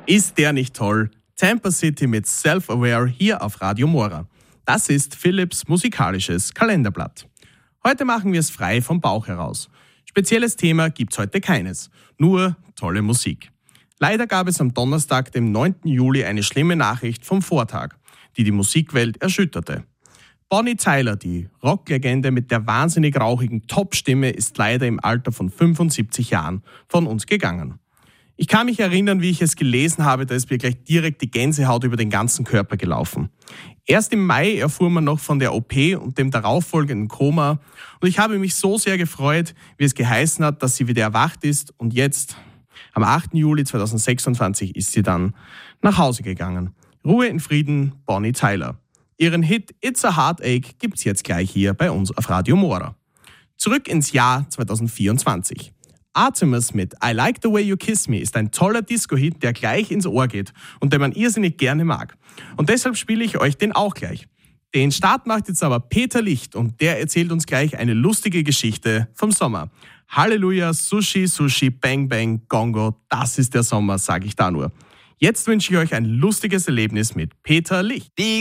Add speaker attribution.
Speaker 1: Ist der nicht toll? Tampa City mit Self-Aware hier auf Radio Mora. Das ist Philips musikalisches Kalenderblatt. Heute machen wir es frei vom Bauch heraus. Spezielles Thema gibt's heute keines, nur tolle Musik. Leider gab es am Donnerstag, dem 9. Juli, eine schlimme Nachricht vom Vortag, die die Musikwelt erschütterte. Bonnie Tyler, die Rocklegende mit der wahnsinnig rauchigen Top-Stimme, ist leider im Alter von 75 Jahren von uns gegangen. Ich kann mich erinnern, wie ich es gelesen habe, da ist mir gleich direkt die Gänsehaut über den ganzen Körper gelaufen. Erst im Mai erfuhr man noch von der OP und dem darauffolgenden Koma und ich habe mich so sehr gefreut, wie es geheißen hat, dass sie wieder erwacht ist und jetzt, am 8. Juli 2026, ist sie dann nach Hause gegangen. Ruhe in Frieden, Bonnie Tyler. Ihren Hit It's a Heartache gibt's jetzt gleich hier bei uns auf Radio Mora. Zurück ins Jahr 2024. Artemis mit I Like the Way You Kiss Me ist ein toller Disco-Hit, der gleich ins Ohr geht und den man irrsinnig gerne mag. Und deshalb spiele ich euch den auch gleich. Den Start macht jetzt aber Peter Licht und der erzählt uns gleich eine lustige Geschichte vom Sommer. Halleluja, Sushi, Sushi, Bang Bang, Gongo, das ist der Sommer, sage ich da nur. Jetzt wünsche ich euch ein lustiges Erlebnis mit Peter Licht.